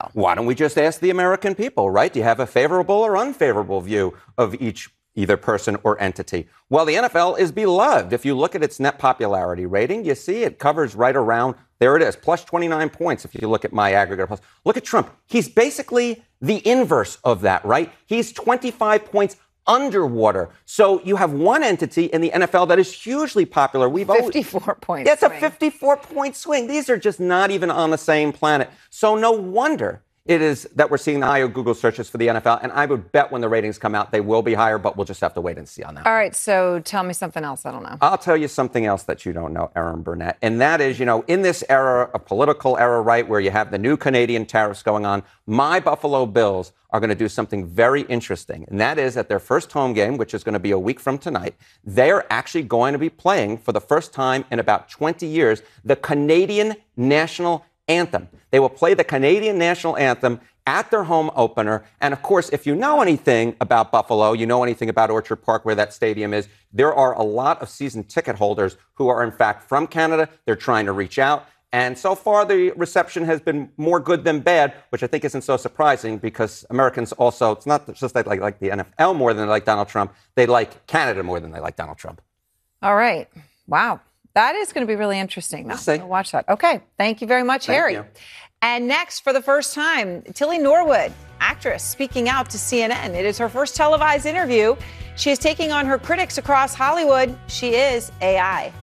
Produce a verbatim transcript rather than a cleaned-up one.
Why don't we just ask the American people, right? Do you have a favorable or unfavorable view of each either person or entity? Well, the N F L is beloved. If you look at its net popularity rating, you see it covers right around, there it is, plus twenty-nine points if you look at my aggregate plus. Look at Trump. He's basically the inverse of that, right? He's twenty-five points underwater. So you have one entity in the N F L that is hugely popular. We've fifty-four points. It's a fifty-four point swing. These are just not even on the same planet. So no wonder it is that we're seeing the higher Google searches for the N F L. And I would bet when the ratings come out, they will be higher, but we'll just have to wait and see on that. All right. So tell me something else I don't know. I'll tell you something else that you don't know, Erin Burnett. And that is, you know, in this era, a political era, right, where you have the new Canadian tariffs going on, my Buffalo Bills are going to do something very interesting. And that is at their first home game, which is going to be a week from tonight, they're actually going to be playing for the first time in about twenty years, the Canadian national anthem. They will play the Canadian national anthem at their home opener. And of course, if you know anything about Buffalo, you know anything about Orchard Park, where that stadium is, there are a lot of season ticket holders who are in fact from Canada. They're trying to reach out. And so far, the reception has been more good than bad, which I think isn't so surprising because Americans also, it's not just that they like, like the N F L more than they like Donald Trump. They like Canada more than they like Donald Trump. All right. Wow. That is going to be really interesting. Now. We'll watch that. Okay. Thank you very much, Thank Harry. You. And next, for the first time, Tilly Norwood, actress, speaking out to C N N. It is her first televised interview. She is taking on her critics across Hollywood. She is A I.